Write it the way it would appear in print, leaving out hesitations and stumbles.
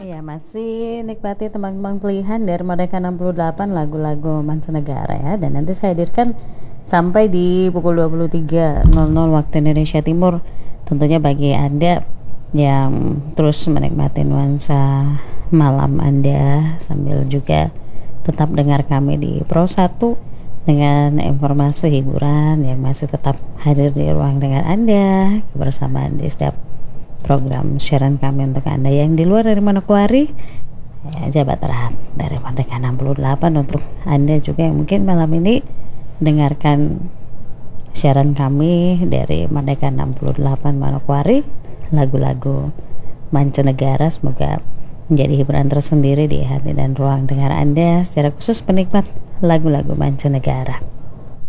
Ya, masih nikmati teman-teman pilihan dari Merdeka 68 lagu-lagu mancanegara ya. Dan nanti saya hadirkan sampai di pukul 23.00 waktu Indonesia Timur. Tentunya bagi Anda yang terus menikmati nuansa malam Anda sambil juga tetap dengar kami di Pro 1 dengan informasi hiburan yang masih tetap hadir di ruang dengar Anda kebersamaan di setiap program siaran kami untuk Anda yang di luar dari Manokwari ya, jabat erat dari Merdeka 68 untuk Anda juga yang mungkin malam ini dengarkan siaran kami dari Merdeka 68 Manokwari, lagu-lagu mancanegara semoga menjadi hiburan tersendiri di hati dan ruang dengar Anda secara khusus penikmat lagu-lagu mancanegara.